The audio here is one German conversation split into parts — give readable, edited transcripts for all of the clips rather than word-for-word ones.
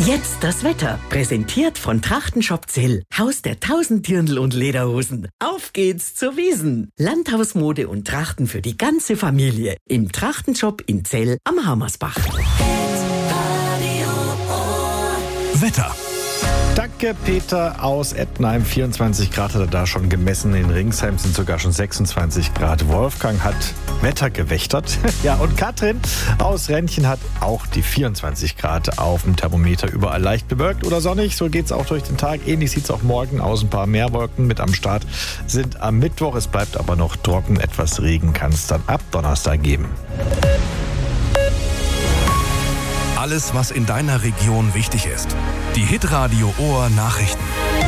Jetzt das Wetter. Präsentiert von Trachtenshop Zell. Haus der 1000 Dirndl und Lederhosen. Auf geht's zur Wiesn. Landhausmode und Trachten für die ganze Familie. Im Trachtenshop in Zell am Hammersbach. Wetter. Danke, Peter aus Ettenheim. 24 Grad hat er da schon gemessen. In Ringsheim sind sogar schon 26 Grad. Wolfgang hat Wetter gewächtert. Ja, und Katrin aus Rentchen hat auch die 24 Grad auf dem Thermometer. Überall leicht bewölkt oder sonnig. So geht's auch durch den Tag. Ähnlich sieht's auch morgen aus. Ein paar Meerwolken mit am Start sind am Mittwoch. Es bleibt aber noch trocken. Etwas Regen kann es dann ab Donnerstag geben. Alles, was in deiner Region wichtig ist. Die Hitradio Ohr Nachrichten.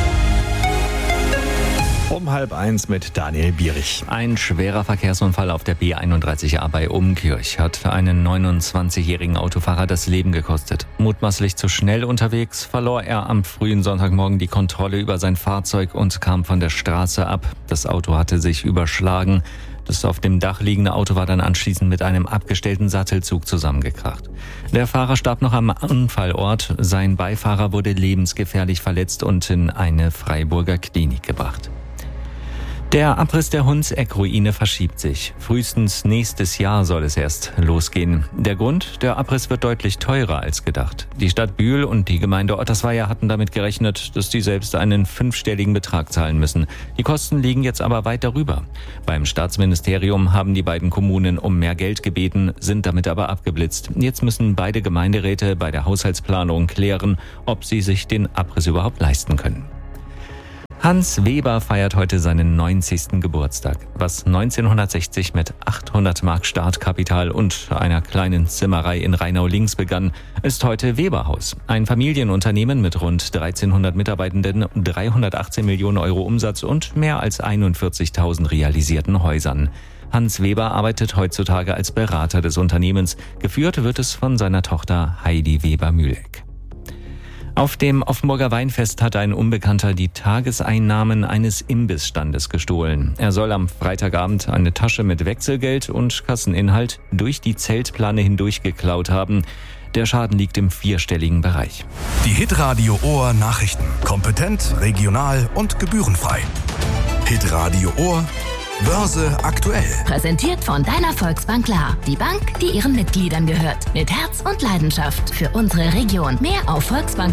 Um 12:30 mit Daniel Bierich. Ein schwerer Verkehrsunfall auf der B31a bei Umkirch hat einen 29-jährigen Autofahrer das Leben gekostet. Mutmaßlich zu schnell unterwegs verlor er am frühen Sonntagmorgen die Kontrolle über sein Fahrzeug und kam von der Straße ab. Das Auto hatte sich überschlagen. Das auf dem Dach liegende Auto war dann anschließend mit einem abgestellten Sattelzug zusammengekracht. Der Fahrer starb noch am Unfallort. Sein Beifahrer wurde lebensgefährlich verletzt und in eine Freiburger Klinik gebracht. Der Abriss der Hundseck-Ruine verschiebt sich. Frühestens nächstes Jahr soll es erst losgehen. Der Grund? Der Abriss wird deutlich teurer als gedacht. Die Stadt Bühl und die Gemeinde Ottersweier hatten damit gerechnet, dass die selbst einen 5-stelligen Betrag zahlen müssen. Die Kosten liegen jetzt aber weit darüber. Beim Staatsministerium haben die beiden Kommunen um mehr Geld gebeten, sind damit aber abgeblitzt. Jetzt müssen beide Gemeinderäte bei der Haushaltsplanung klären, ob sie sich den Abriss überhaupt leisten können. Hans Weber feiert heute seinen 90. Geburtstag. Was 1960 mit 800 Mark Startkapital und einer kleinen Zimmerei in Rheinau-Links begann, ist heute Weberhaus. Ein Familienunternehmen mit rund 1300 Mitarbeitenden, 318 Millionen Euro Umsatz und mehr als 41.000 realisierten Häusern. Hans Weber arbeitet heutzutage als Berater des Unternehmens. Geführt wird es von seiner Tochter Heidi Weber-Mühleck. Auf dem Offenburger Weinfest hat ein Unbekannter die Tageseinnahmen eines Imbissstandes gestohlen. Er soll am Freitagabend eine Tasche mit Wechselgeld und Kasseninhalt durch die Zeltplane hindurch geklaut haben. Der Schaden liegt im 4-stelligen Bereich. Die Hitradio Ohr Nachrichten. Kompetent, regional und gebührenfrei. Hitradio Ohr Börse aktuell. Präsentiert von deiner Volksbank Lahr. Die Bank, die ihren Mitgliedern gehört. Mit Herz und Leidenschaft für unsere Region. Mehr auf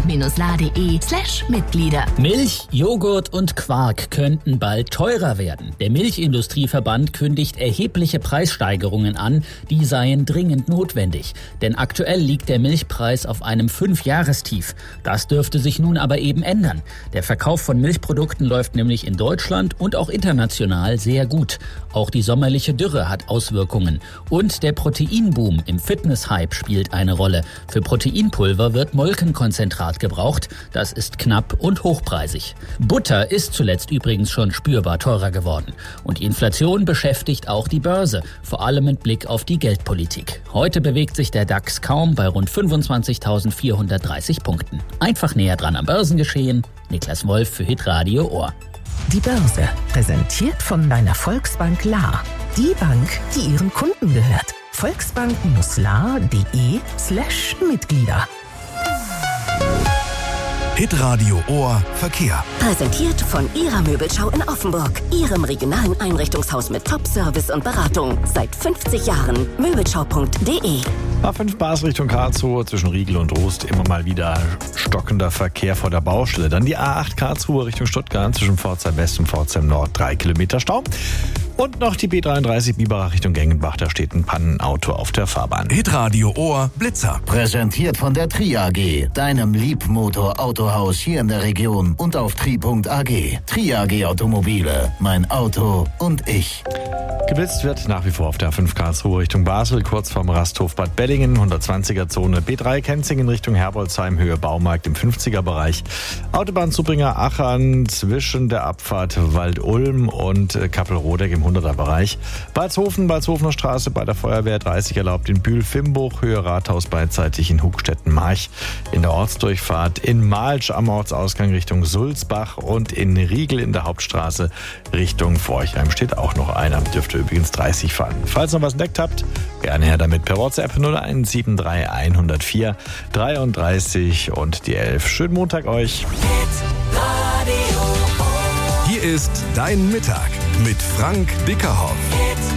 volksbank-lahr.de/Mitglieder. Milch, Joghurt und Quark könnten bald teurer werden. Der Milchindustrieverband kündigt erhebliche Preissteigerungen an. Die seien dringend notwendig. Denn aktuell liegt der Milchpreis auf einem 5-Jahrestief. Das dürfte sich nun aber eben ändern. Der Verkauf von Milchprodukten läuft nämlich in Deutschland und auch international sehr gut. Auch die sommerliche Dürre hat Auswirkungen. Und der Proteinboom im Fitnesshype spielt eine Rolle. Für Proteinpulver wird Molkenkonzentrat gebraucht. Das ist knapp und hochpreisig. Butter ist zuletzt übrigens schon spürbar teurer geworden. Und die Inflation beschäftigt auch die Börse, vor allem mit Blick auf die Geldpolitik. Heute bewegt sich der DAX kaum bei rund 25.430 Punkten. Einfach näher dran am Börsengeschehen. Niklas Wolf für Hitradio Ohr. Die Börse, präsentiert von deiner Volksbank Lahr. Die Bank, die ihren Kunden gehört. Volksbank-lahr.de/Mitglieder. Hitradio Ohr Verkehr. Präsentiert von Ihrer Möbelschau in Offenburg. Ihrem regionalen Einrichtungshaus mit Top-Service und Beratung. Seit 50 Jahren. Möbelschau.de. A5 Bas Richtung Karlsruhe zwischen Riegel und Rust immer mal wieder stockender Verkehr vor der Baustelle. Dann die A8 Karlsruhe Richtung Stuttgart zwischen Pforzheim West und Pforzheim Nord 3 Kilometer Stau. Und noch die B33 Biberach Richtung Gengenbach, da steht ein Pannenauto auf der Fahrbahn. Hitradio Ohr Blitzer. Präsentiert von der Tri AG, deinem Liebmotor-Autohaus hier in der Region und auf tri.ag. Tri AG Automobile, mein Auto und ich. Geblitzt wird nach wie vor auf der A5 Karlsruhe Richtung Basel, kurz vorm Rasthof Bad Bellingen, 120er-Zone. B3 Kenzingen Richtung Herbolzheim, Höhe Baumarkt im 50er-Bereich. Autobahn Zubringer Achern zwischen der Abfahrt Wald-Ulm und Kappelrodeck im 100er-Bereich. Balzhofener Straße bei der Feuerwehr 30 erlaubt in Bühl-Fimbruch, Höhe Rathaus beidseitig in Hugstetten-March, in der Ortsdurchfahrt in Malsch am Ortsausgang Richtung Sulzbach und in Riegel in der Hauptstraße Richtung Forchheim steht auch noch einer. Dürfte übrigens 30 fahren. Falls ihr noch was entdeckt habt, gerne her damit per WhatsApp 0173 104 33 und die 11. Schönen Montag euch. Hier ist Dein Mittag mit Frank Dickerhoff.